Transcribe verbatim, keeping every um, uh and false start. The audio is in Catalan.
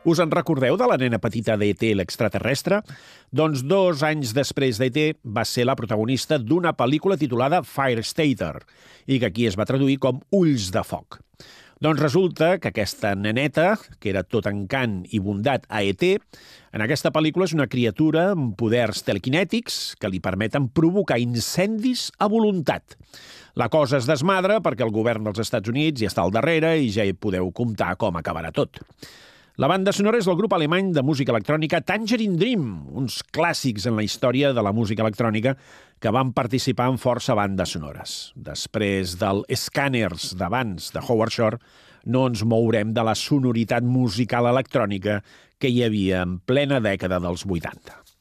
Us en recordeu de la nena petita d'E T l'extraterrestre? Doncs dos anys després d'E T va ser la protagonista d'una pel·lícula titulada Firestater i que aquí es va traduir com Ulls de foc. Doncs resulta que aquesta neneta, que era tot encant i bondat a E T, en aquesta pel·lícula és una criatura amb poders telequinètics que li permeten provocar incendis a voluntat. La cosa es desmadra perquè el govern dels Estats Units hi està al darrere i ja hi podeu comptar com acabarà tot. La banda sonora és del grup alemany de música electrònica Tangerine Dream, uns clàssics en la història de la música electrònica que van participar en força bandes sonores. Després del Scanners d'abans de Howard Shore, no ens mourem de la sonoritat musical electrònica que hi havia en plena dècada dels vuitanta.